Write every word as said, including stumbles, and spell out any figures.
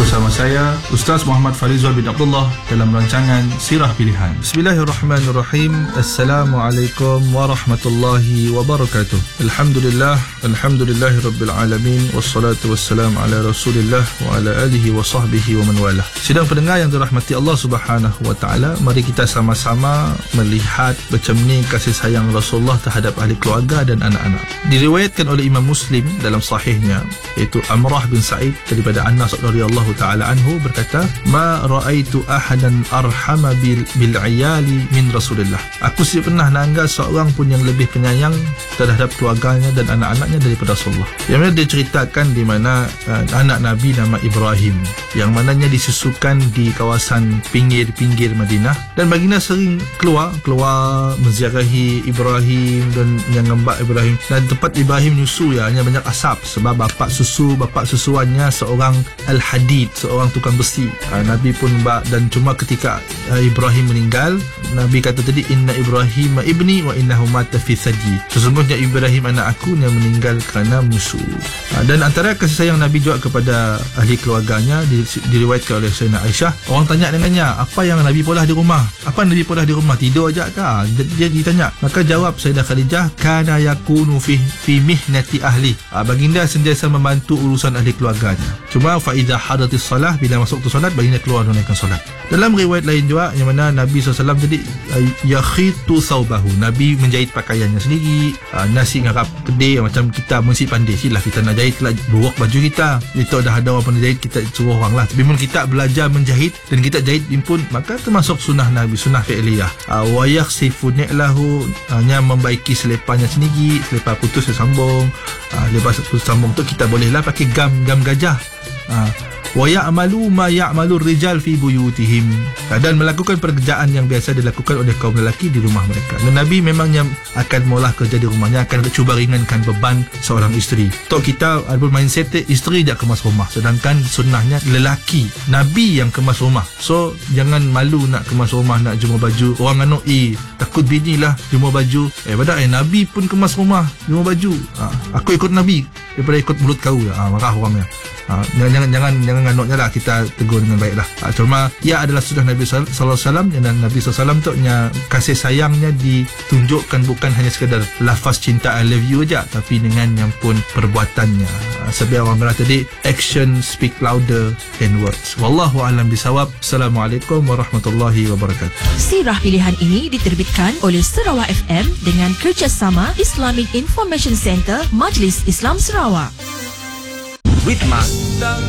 Bersama saya Ustaz Muhammad Farizal bin Abdullah dalam rancangan Sirah Pilihan. Bismillahirrahmanirrahim. Assalamualaikum warahmatullahi wabarakatuh. Alhamdulillah, alhamdulillahirabbil alamin, wassalatu wassalamu ala Rasulillah wa ala alihi wa sahbihi wa man walah. Sidang pendengar yang dirahmati Allah Subhanahu wa taala, mari kita sama-sama melihat macam ni kasih sayang Rasulullah terhadap ahli keluarga dan anak-anak. Diriwayatkan oleh Imam Muslim dalam sahihnya, iaitu Amrah bin Sa'id daripada Anas radhiyallahu taala anhu berkata, "Ma ra'aitu ahadan arhama bil bil ayali min Rasulillah." Aku tidak pernah nanggap seorang pun yang lebih penyayang terhadap keluarganya dan anak-anaknya daripada Rasulullah. Yang mana dia ceritakan di mana uh, anak Nabi nama Ibrahim, yang mananya disusukan di kawasan pinggir-pinggir Madinah, dan baginda sering keluar keluar menziarahi Ibrahim dan yang ngembak Ibrahim. Dan tempat Ibrahim nyusu ya hanya banyak asap sebab bapa susu bapa susuannya seorang al-hadid, seorang tukang besi. uh, Nabi pun bak, dan cuma ketika uh, Ibrahim meninggal, Nabi kata tadi, inna Ibrahim ibni wa innahu mata fi saji, sesungguhnya Ibrahim anak aku yang meninggal kerana musuh. uh, Dan antara kasih sayang Nabi juga kepada ahli keluarganya di, diriwayatkan oleh Sayyidina Aisyah. Orang tanya dengannya, apa yang Nabi polah di rumah? Apa Nabi polah di rumah? Tidur aja kah? Dia ditanya. Maka jawab Sayyidah Khadijah, kana yakunu fi fi mihnati ahli. uh, Baginda sentiasa membantu urusan ahli keluarganya. Cuma fa idza hadatis salah, bila masuk tu solat, baginda keluar menunaikan solat. Dalam riwayat lain juga yang mana Nabi sallallahu alaihi wasallam jadi yakhitu thawbahu, Nabi menjahit pakaiannya sendiri. uh, Nasi ngarap kedai macam kita mesti pandai silah, kita nak jahit lah buruk baju kita, itu dah ada orang pandai jahit, kita suruh orang lah. Tapi kita belajar menjahit dan kita jahit pun, maka termasuk sunnah Nabi, sunnah fi'liyah. uh, wa yakhsifu ni'lahu, hanya membaiki seleparnya sendiri, selipar putus sambung. uh, lepas putus sambung tu kita bolehlah pakai gam gam gajah. uh, wa ya'malu ma ya'malu rijal fi buyutihim, dan melakukan pekerjaan yang biasa dilakukan oleh kaum lelaki di rumah mereka. Dan Nabi memangnya akan mula kerja di rumahnya, akan cuba ringankan beban seorang isteri. Tok kita ada mindset isteri dia kemas rumah, sedangkan sunnahnya lelaki, Nabi yang kemas rumah. So jangan malu nak kemas rumah, nak jemur baju. Orang anu eh takut bini lah jemur baju, eh padahal eh, Nabi pun kemas rumah jemur baju. ha, Aku ikut Nabi daripada ikut mulut kau. ha, Marah orangnya. ha, Jangan jangan jangan, jangan nganuknya lah, kita tegur dengan baik lah. ha, Cuma ia adalah sunnah Nabi sallallahu alaihi wasallam, dan Nabi sallallahu alaihi wasallam tu kasih sayangnya ditunjukkan bukan hanya sekadar lafaz cinta I love you aja, tapi dengan yang pun perbuatannya. ha, Sebab orang berkata tadi, action speak louder than words. Wallahu a'lam bisawab. Assalamualaikum warahmatullahi wabarakatuh. Sirah Pilihan ini diterbitkan oleh Sarawak F M dengan kerjasama Islamic Information Center Majlis Islam Sarawak. With Mak.